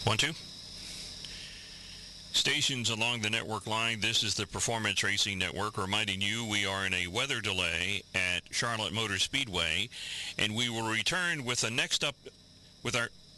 1, 2. Stations along the network line, this is the Performance Racing Network reminding you we are in a weather delay at Charlotte Motor Speedway, and we will return with the next up with our